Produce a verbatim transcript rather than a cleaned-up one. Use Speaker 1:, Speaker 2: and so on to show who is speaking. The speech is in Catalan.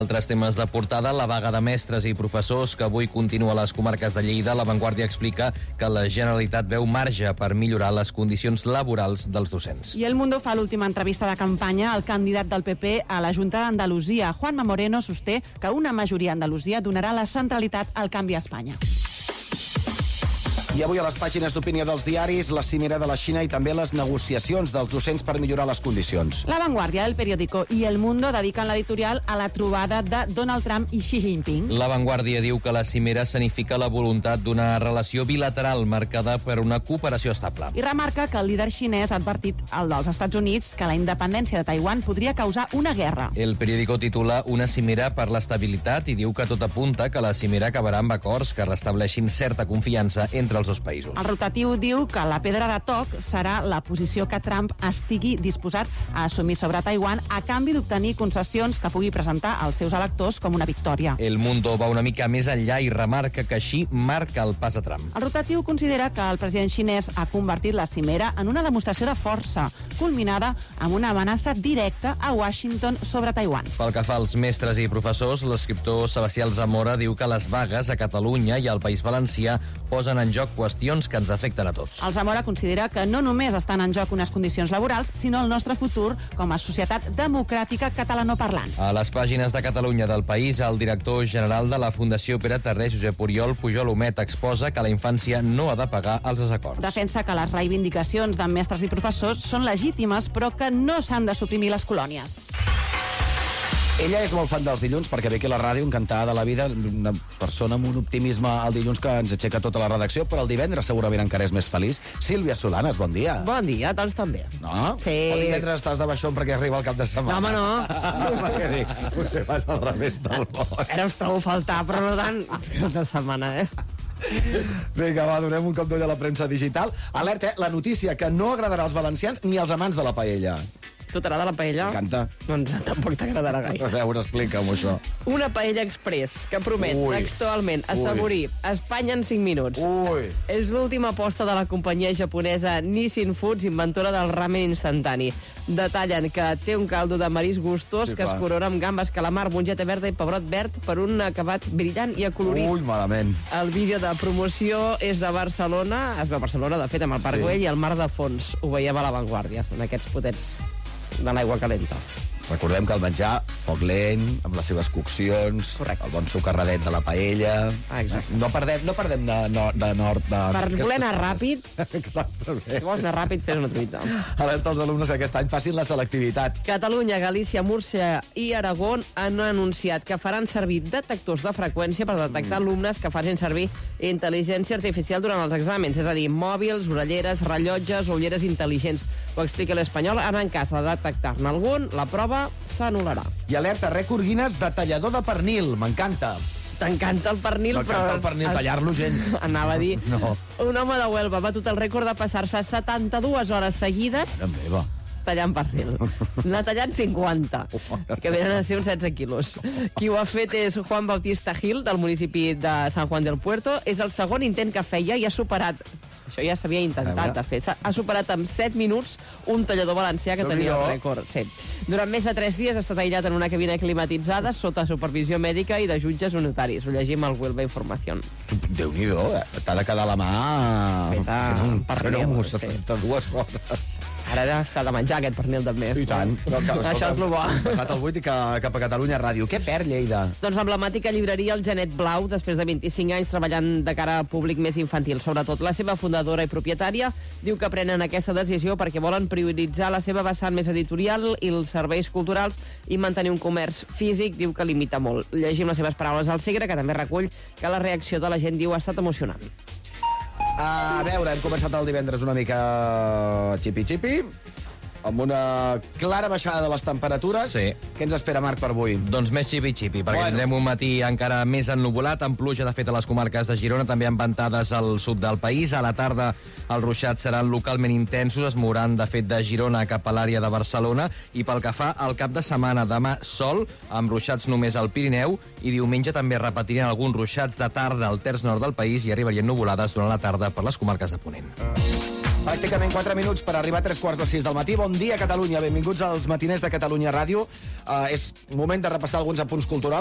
Speaker 1: Altres temes de portada, la vaga de mestres i professors que avui continua a les comarques de Lleida. La Vanguardia explica que la Generalitat veu marge per millorar les condicions laborals dels docents.
Speaker 2: I El Mundo fa l'última entrevista de campanya al candidat del P P a la Junta d'Andalusia. Juanma Moreno sosté que una majoria a Andalusia donarà la centralitat al canvi a Espanya.
Speaker 3: I avui a les pàgines d'opinió dels diaris, la cimera de la Xina i també les negociacions dels docents per millorar les condicions.
Speaker 2: La Vanguardia, El Periódico i El Mundo dediquen l'editorial a la trobada de Donald Trump i Xi Jinping.
Speaker 1: La Vanguardia diu que la cimera significa la voluntat d'una relació bilateral marcada per una cooperació estable.
Speaker 2: I remarca que el líder xinès ha advertit al dels Estats Units que la independència de Taiwan podria causar una guerra.
Speaker 1: El Periódico titula Una cimera per l'estabilitat i diu que tot apunta que la cimera acabarà amb acords que restableixin certa confiança entre els dos països.
Speaker 2: El rotatiu diu que la pedra de toc serà la posició que Trump estigui disposat a assumir sobre Taiwan a canvi d'obtenir concessions que pugui presentar als seus electors com una victòria.
Speaker 1: El Mundo va una mica més enllà i remarca que així marca el pas a Trump.
Speaker 2: El rotatiu considera que el president xinès ha convertit la cimera en una demostració de força, culminada amb una amenaça directa a Washington sobre Taiwan.
Speaker 1: Pel que fa als mestres i professors, l'escriptor Sebastià Zamora diu que les vagues a Catalunya i al País Valencià posen en joc qüestions que ens afecten a tots.
Speaker 2: El Zamora considera que no només estan en joc unes condicions laborals, sinó el nostre futur com a societat democràtica catalanoparlant.
Speaker 1: A les pàgines de Catalunya del País, el director general de la Fundació Pere Terré, Josep Oriol Pujol Homet, exposa que la infància no ha de pagar els desacords.
Speaker 2: Defensa que les reivindicacions de mestres i professors són legítimes, però que no s'han de suprimir les colònies.
Speaker 3: Ella és molt fan dels dilluns perquè ve aquí a la ràdio encantada de la vida, una persona amb un optimisme al dilluns que ens aixeca tota la redacció, però el divendres segurament encara és més feliç. Sílvia Solanes, bon dia.
Speaker 4: Bon dia, doncs també.
Speaker 3: No?
Speaker 4: Sí.
Speaker 3: El divendres estàs de baixón perquè arriba el cap de setmana.
Speaker 4: No, home, no.
Speaker 3: Perquè dic, potser fas al revés del món.
Speaker 4: Ara us trobo a faltar, però no tant cap de setmana, eh?
Speaker 3: Vinga, va, donem un cop d'ull a la premsa digital. Alerta, eh? La notícia que no agradarà als valencians ni als amants de la paella.
Speaker 4: Tu t'agrada la paella?
Speaker 3: M'encanta.
Speaker 4: Doncs tampoc t'agradarà gaire.
Speaker 3: A veure, explica'm això.
Speaker 4: Una paella express que promet
Speaker 3: Ui.
Speaker 4: textualment assaborir Espanya en cinc minuts.
Speaker 3: Ui.
Speaker 4: És l'última aposta de la companyia japonesa Nissin Foods, inventora del ramen instantani. Detallen que té un caldo de marisc gustós
Speaker 3: Sí,
Speaker 4: que
Speaker 3: clar.
Speaker 4: es corona amb gambes, calamar, mongeta verda i pebrot verd per un acabat brillant i acolorit.
Speaker 3: Ui, malament.
Speaker 4: El vídeo de promoció és de Barcelona, es veu a Barcelona, de fet, amb el Parc
Speaker 3: Sí.
Speaker 4: Güell i el mar de fons. Ho veiem a La Vanguardia, són aquests potets de l'aigua calenta.
Speaker 3: Recordem que el menjar, foc lent, amb les seves coccions,
Speaker 4: Correcte.
Speaker 3: el bon socarradet de la paella...
Speaker 4: Ah, exacte.
Speaker 3: No perdem, no perdem de, no, de nord... De,
Speaker 4: Per
Speaker 3: d'aquestes
Speaker 4: voler anar
Speaker 3: coses.
Speaker 4: ràpid,
Speaker 3: Exactament.
Speaker 4: si vols anar ràpid, fes una truita.
Speaker 3: Alerta als alumnes que aquest any facin la selectivitat.
Speaker 4: Catalunya, Galícia, Múrcia i Aragó han anunciat que faran servir detectors de freqüència per detectar alumnes que facin servir intel·ligència artificial durant els exàmens, és a dir, mòbils, orelleres, rellotges o ulleres intel·ligents. Ho explica l'Espanyol. En cas de detectar-ne algun, la prova s'anul·larà.
Speaker 3: I alerta, rècord Guinness de tallador de pernil. M'encanta.
Speaker 4: T'encanta el pernil,
Speaker 3: No
Speaker 4: però...
Speaker 3: canta el pernil, tallar-lo gens.
Speaker 4: Anava a dir...
Speaker 3: No.
Speaker 4: Un home de Huelva ha batut el rècord de passar-se setanta-dues hores seguides
Speaker 3: Mare meva.
Speaker 4: tallant pernil. N'ha tallat cinquanta, que venen a ser uns setze quilos. Qui ho ha fet és Juan Bautista Gil, del municipi de San Juan del Puerto. És el segon intent que feia i ha superat... Això ja s'havia intentat de fer. Ha superat en set minuts un tallador valencià que tenia el rècord. Sí. Durant més de tres dies ha estat aïllat en una cabina climatitzada sota supervisió mèdica i de jutges o notaris. Ho llegim al Huelva Informació.
Speaker 3: Déu-n'hi-do, eh? T'ha de quedar la mà...
Speaker 4: Feta
Speaker 3: fent un
Speaker 4: pernil,
Speaker 3: cromo,
Speaker 4: sí.
Speaker 3: setanta-dues hores.
Speaker 4: Ara s'ha de menjar aquest pernil també.
Speaker 3: I tant. No, que,
Speaker 4: Això és el bo.
Speaker 3: Passat el vuit i que, cap a Catalunya Ràdio. Què perd Lleida?
Speaker 4: Doncs l'emblemàtica llibreria El Genet Blau, després de vint-i-cinc anys treballant de cara a públic més infantil. Sobretot la seva fundadora i propietària diu que prenen aquesta decisió perquè volen prioritzar la seva vessant més editorial i els serveis culturals i mantenir un comerç físic. Diu que limita molt. Llegim les seves paraules al Segre, que també recull que la reacció de la gent, diu, ha estat emocionant.
Speaker 3: A veure, hem començat el divendres una mica xipi-xipi, amb una clara baixada de les temperatures.
Speaker 1: Sí.
Speaker 3: Què ens espera, Marc, per avui?
Speaker 1: Doncs més xipi-xipi, perquè
Speaker 3: Bueno.
Speaker 1: tindrem un matí encara més ennuvolat, amb pluja, de fet, a les comarques de Girona, també amb ventades al sud del país. A la tarda els ruixats seran localment intensos, es mouran, de fet, de Girona cap a l'àrea de Barcelona, i pel que fa al cap de setmana, demà sol, amb ruixats només al Pirineu, i diumenge també repetirien alguns ruixats de tarda al terç nord del país i arribarien nuvolades durant la tarda per les comarques de Ponent.
Speaker 3: Pràcticament quatre minuts per arribar a tres quarts de sis del matí. Bon dia, Catalunya. Benvinguts als matiners de Catalunya Ràdio. Uh, és moment de repassar alguns apunts culturals.